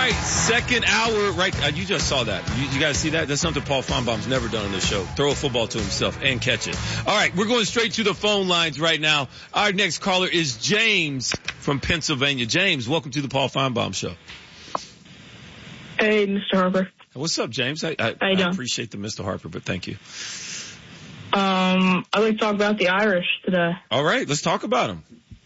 right, second hour. Right, you just saw that. You guys see that? That's something Paul Feinbaum's never done on this show. Throw a football to himself and catch it. All right, we're going straight to the phone lines right now. Our next caller is James from Pennsylvania. James, welcome to the Paul Feinbaum Show. Hey, Mr. Harper. What's up, James? I appreciate the Mr. Harper, but thank you. I'd like to talk about the Irish today. All right, let's talk about them.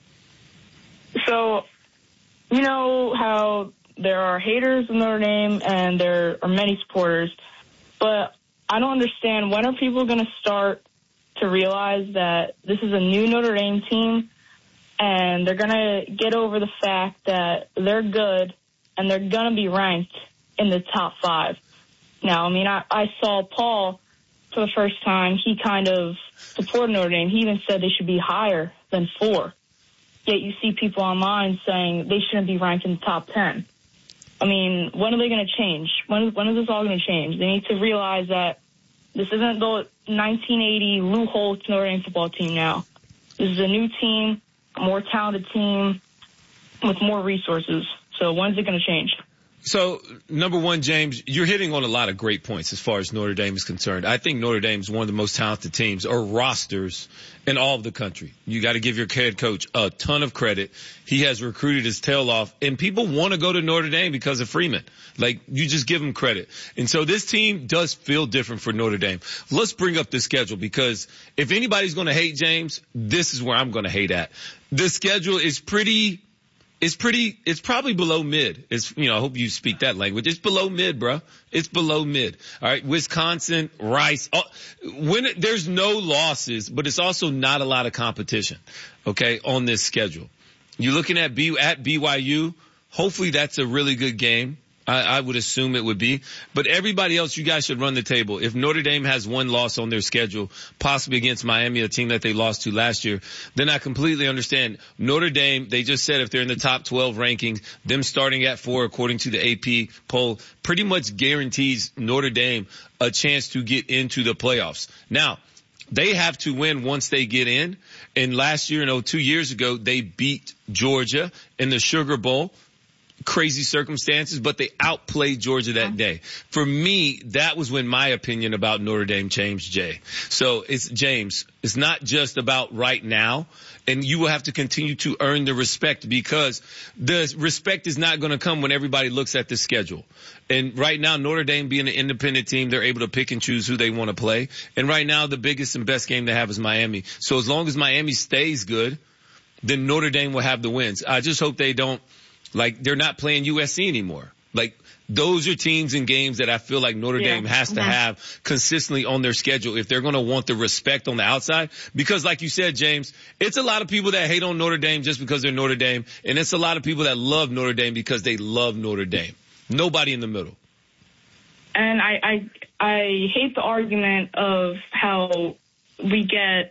So, you know how there are haters in Notre Dame and there are many supporters, but I don't understand, when are people going to start to realize that this is a new Notre Dame team and they're going to get over the fact that they're good and they're going to be ranked in the top 5. Now, I mean, I saw Paul for the first time. He kind of supported Notre Dame. He even said they should be higher than 4. Yet you see people online saying they shouldn't be ranked in the top 10. I mean, when are they going to change? When is this all going to change? They need to realize that this isn't the 1980 Lou Holtz Notre Dame football team now. This is a new team, a more talented team with more resources. So when is it going to change? So, number one, James, you're hitting on a lot of great points as far as Notre Dame is concerned. I think Notre Dame is one of the most talented teams or rosters in all of the country. You got to give your head coach a ton of credit. He has recruited his tail off, and people want to go to Notre Dame because of Freeman. Like, you just give him credit. And so this team does feel different for Notre Dame. Let's bring up the schedule, because if anybody's going to hate James, this is where I'm going to hate at. The schedule is it's probably below mid. I hope you speak that language. It's below mid, bro. It's below mid. All right. Wisconsin, Rice. There's no losses, but it's also not a lot of competition. Okay. On this schedule. You're looking at BYU. Hopefully that's a really good game. I would assume it would be. But everybody else, you guys should run the table. If Notre Dame has one loss on their schedule, possibly against Miami, a team that they lost to last year, then I completely understand. Notre Dame, they just said if they're in the top 12 rankings, them starting at 4 according to the AP poll, pretty much guarantees Notre Dame a chance to get into the playoffs. Now, they have to win once they get in. And last year, 2 years ago, they beat Georgia in the Sugar Bowl. Crazy circumstances, but they outplayed Georgia that day. For me, that was when my opinion about Notre Dame changed, Jay. So it's not just about right now, and you will have to continue to earn the respect, because the respect is not going to come when everybody looks at the schedule. And right now, Notre Dame being an independent team, they're able to pick and choose who they want to play. And right now, the biggest and best game they have is Miami. So as long as Miami stays good, then Notre Dame will have the wins. I just hope they don't. They're not playing USC anymore. Those are teams and games that I feel like Notre Dame has to have consistently on their schedule if they're going to want the respect on the outside. Because like you said, James, it's a lot of people that hate on Notre Dame just because they're Notre Dame. And it's a lot of people that love Notre Dame because they love Notre Dame. Nobody in the middle. And I hate the argument of how we get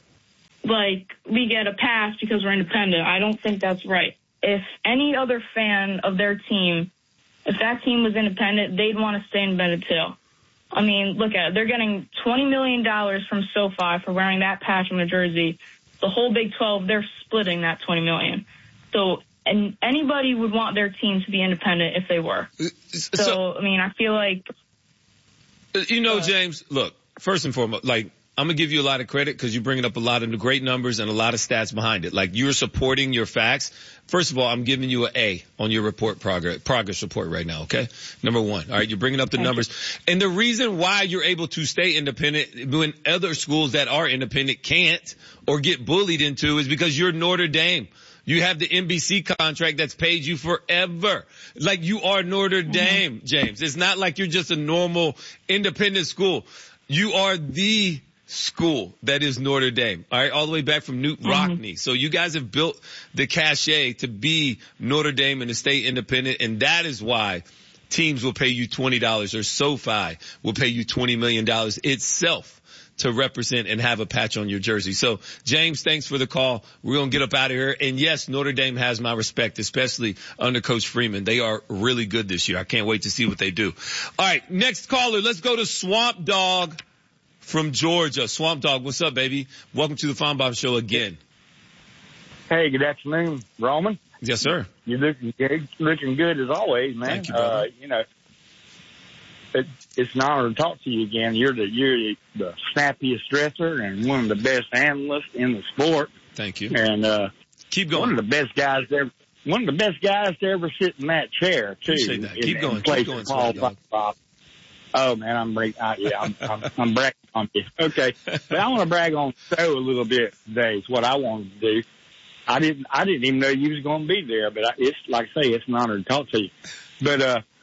a pass because we're independent. I don't think that's right. If any other fan of their team, if that team was independent, they'd want to stay independent too. I mean, look at it. They're getting $20 million from SoFi for wearing that patch on their jersey. The whole Big 12, they're splitting that $20 million. So, and anybody would want their team to be independent if they were. So I mean, I feel like... James, look, first and foremost, I'm going to give you a lot of credit because you're bringing up a lot of great numbers and a lot of stats behind it. You're supporting your facts. First of all, I'm giving you an A on your progress report right now, okay? Number one. All right, you're bringing up the numbers. And the reason why you're able to stay independent when other schools that are independent can't or get bullied into is because you're Notre Dame. You have the NBC contract that's paid you forever. You are Notre Dame, James. It's not like you're just a normal independent school. You are the school that is Notre Dame, all right, all the way back from Newt Rockne. So you guys have built the cachet to be Notre Dame and to stay independent, and that is why teams will pay you $20 or SoFi will pay you $20 million itself to represent and have a patch on your jersey. So, James, thanks for the call. We're going to get up out of here. And, yes, Notre Dame has my respect, especially under Coach Freeman. They are really good this year. I can't wait to see what they do. All right, next caller, let's go to Swamp Dog from Georgia. Swamp Dog, what's up, baby? Welcome to the Feinbaum Show again. Hey, good afternoon, Roman. Yes, sir. You're looking good as always, man. Thank you, brother. It's an honor to talk to you again. You're the snappiest dresser and one of the best analysts in the sport. Thank you. And keep going. One of the best guys to ever sit in that chair too. Appreciate that. Keep going. Oh man, I'm bragging on you. Okay, but I want to brag on the show a little bit today. Is what I wanted to do. I didn't even know you was going to be there, but it's like I say, it's an honor to talk to you. But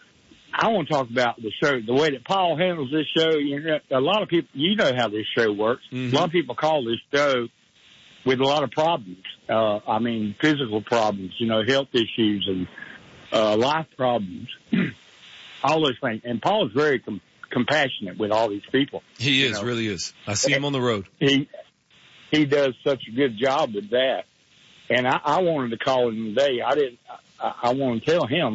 I want to talk about the show, the way that Paul handles this show. A lot of people, how this show works. Mm-hmm. A lot of people call this show with a lot of problems. Physical problems, health issues and life problems, all those things. And Paul is very compassionate with all these people. He is, really is. I see him on the road. He does such a good job with that. And I wanted to call him today. I want to tell him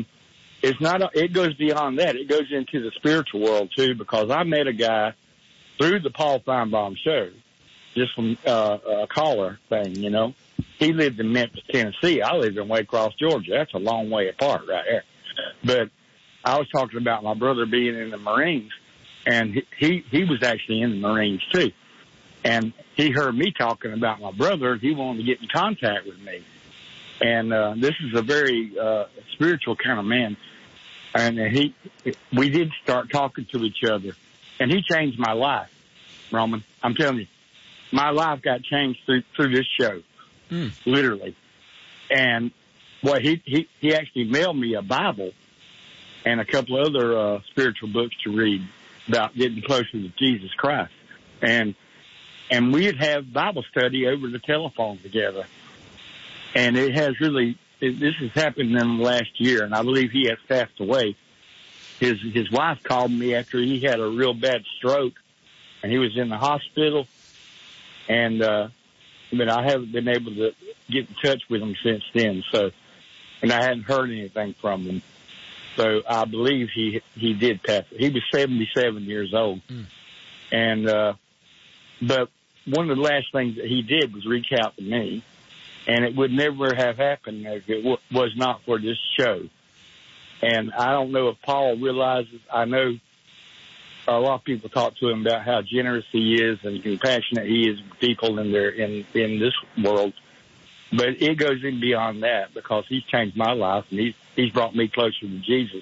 it goes beyond that. It goes into the spiritual world too, because I met a guy through the Paul Feinbaum show, just from a caller thing, He lived in Memphis, Tennessee. I lived in Waycross, Georgia. That's a long way apart right there. But I was talking about my brother being in the Marines, and he was actually in the Marines too. And he heard me talking about my brother, and he wanted to get in contact with me. And this is a very spiritual kind of man. And we did start talking to each other. And he changed my life, Roman. I'm telling you, my life got changed through this show, literally. And he actually mailed me a Bible and a couple of other spiritual books to read about getting closer to Jesus Christ. And we'd have Bible study over the telephone together. And it has this has happened in the last year, and I believe he has passed away. His wife called me after he had a real bad stroke, and he was in the hospital. And but I haven't been able to get in touch with him since then. So, and I hadn't heard anything from him. So I believe he did pass. He was 77 years old, and but one of the last things that he did was reach out to me, and it would never have happened if it was not for this show. And I don't know if Paul realizes. I know a lot of people talk to him about how generous he is and compassionate he is with people in this world. But it goes in beyond that, because he's changed my life, and he's brought me closer to Jesus.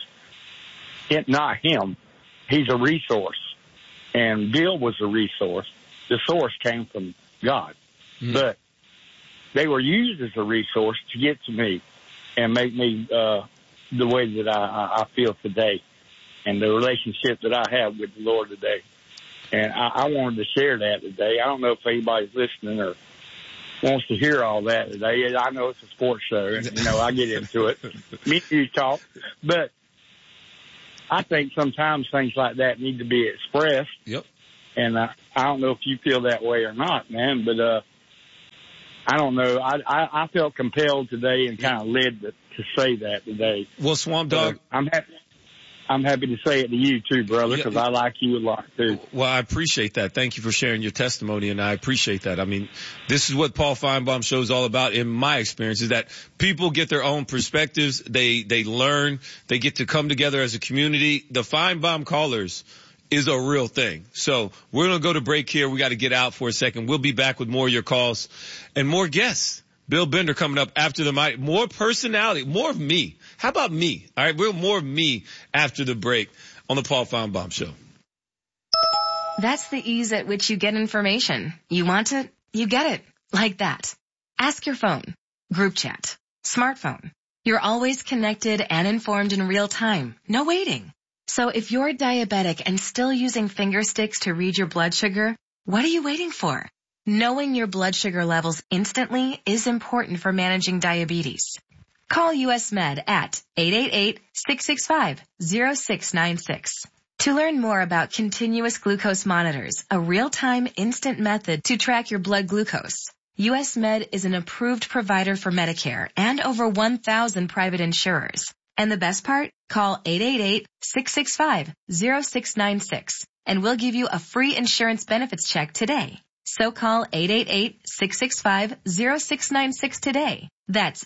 Not him. He's a resource. And Bill was a resource. The source came from God. But they were used as a resource to get to me and make me the way that I feel today, and the relationship that I have with the Lord today. And I wanted to share that today. I don't know if anybody's listening or wants to hear all that today. I know it's a sports show, and, I get into it. Me and you talk. But I think sometimes things like that need to be expressed. Yep. And I don't know if you feel that way or not, man, but I don't know. I felt compelled today and kind of led to say that today. Well, Swamp Dog, I'm happy to say it to you too, brother, because I like you a lot too. Well, I appreciate that. Thank you for sharing your testimony, and I appreciate that. I mean, this is what Paul Feinbaum show is all about in my experience, is that people get their own perspectives. They learn. They get to come together as a community. The Feinbaum callers is a real thing. So we're going to go to break here. We got to get out for a second. We'll be back with more of your calls and more guests. Bill Bender coming up after the mic. More personality, more of me. How about me? All right, we're more of me after the break on the Paul Feinbaum Show. That's the ease at which you get information. You want it, you get it. Like that. Ask your phone. Group chat. Smartphone. You're always connected and informed in real time. No waiting. So if you're diabetic and still using finger sticks to read your blood sugar, what are you waiting for? Knowing your blood sugar levels instantly is important for managing diabetes. Call US Med at 888-665-0696. To learn more about continuous glucose monitors, a real-time instant method to track your blood glucose, US Med is an approved provider for Medicare and over 1,000 private insurers. And the best part? Call 888-665-0696 and we'll give you a free insurance benefits check today. So call 888-665-0696 today. That's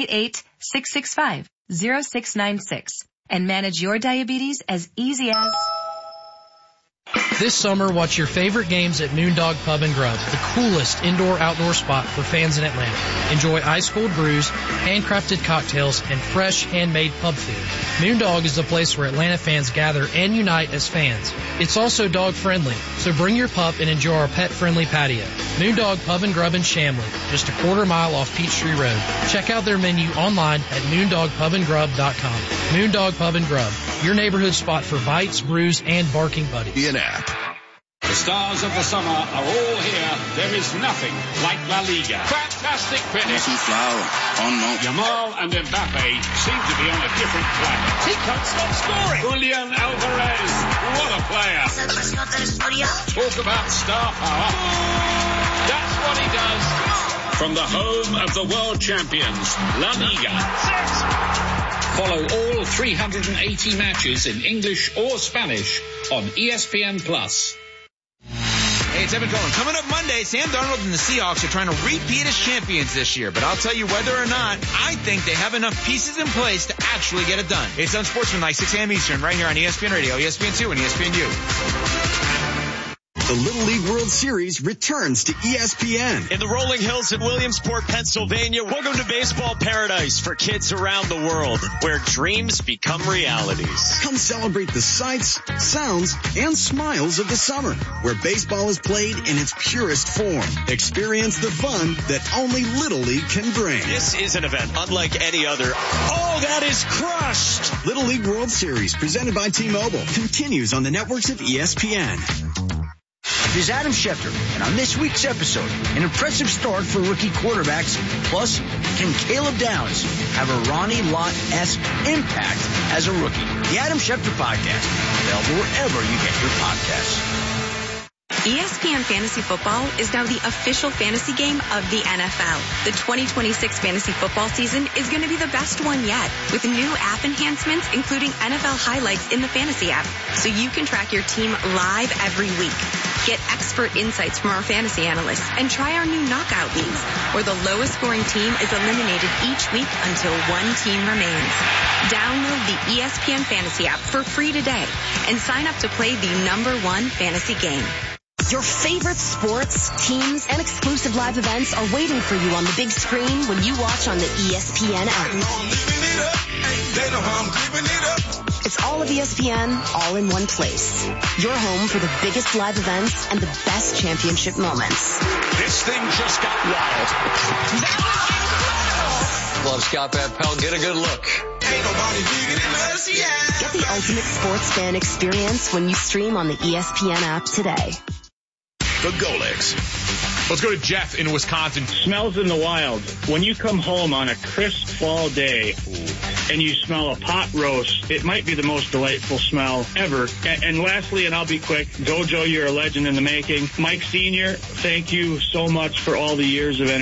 888-665-0696 and manage your diabetes as easy as... This summer, watch your favorite games at Moondog Pub and Grub, the coolest indoor-outdoor spot for fans in Atlanta. Enjoy ice-cold brews, handcrafted cocktails, and fresh, handmade pub food. Moondog is the place where Atlanta fans gather and unite as fans. It's also dog-friendly, so bring your pup and enjoy our pet-friendly patio. Moondog Pub and Grub in Chamblee, just a quarter mile off Peachtree Road. Check out their menu online at moondogpubandgrub.com. Moondog Pub and Grub, your neighborhood spot for bites, brews, and barking buddies. The stars of the summer are all here. There is nothing like La Liga. Fantastic finish. Yamal and Mbappe seem to be on a different planet. He can't stop scoring. Julian Alvarez, what a player. Talk about star power. That's what he does. From the home of the world champions, La Liga. Follow all 380 matches in English or Spanish on ESPN+. Hey, it's Evan Cohen. Coming up Monday, Sam Darnold and the Seahawks are trying to repeat as champions this year. But I'll tell you whether or not, I think they have enough pieces in place to actually get it done. It's Unsportsmanlike, 6 a.m. Eastern, right here on ESPN Radio, ESPN2, and ESPNU. The Little League World Series returns to ESPN. In the rolling hills in Williamsport, Pennsylvania, welcome to baseball paradise for kids around the world, where dreams become realities. Come celebrate the sights, sounds, and smiles of the summer, where baseball is played in its purest form. Experience the fun that only Little League can bring. This is an event unlike any other. Oh, that is crushed! Little League World Series, presented by T-Mobile, continues on the networks of ESPN. This is Adam Schefter, and on this week's episode, an impressive start for rookie quarterbacks, plus can Caleb Downs have a Ronnie Lott-esque impact as a rookie? The Adam Schefter Podcast, available wherever you get your podcasts. ESPN Fantasy Football is now the official fantasy game of the NFL. The 2026 fantasy football season is going to be the best one yet, with new app enhancements, including NFL highlights in the fantasy app, so you can track your team live every week. Get expert insights from our fantasy analysts and try our new knockout leagues, where the lowest scoring team is eliminated each week until one team remains. Download the ESPN Fantasy app for free today and sign up to play the #1 fantasy game. Your favorite sports, teams, and exclusive live events are waiting for you on the big screen when you watch on the ESPN app. It's all of ESPN, all in one place. Your home for the biggest live events and the best championship moments. This thing just got wild. Love Scott Van Pelt. Get a good look. Ain't nobody bigger than us, yeah. Get the ultimate sports fan experience when you stream on the ESPN app today. The Golegs. Let's go to Jeff in Wisconsin. Smells in the wild. When you come home on a crisp fall day and you smell a pot roast, it might be the most delightful smell ever. And lastly, and I'll be quick, Gojo, you're a legend in the making. Mike Sr., thank you so much for all the years of entertainment.